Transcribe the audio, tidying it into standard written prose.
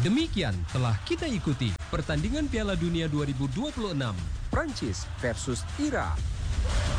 Demikian telah kita ikuti pertandingan Piala Dunia 2026 Prancis versus Irak.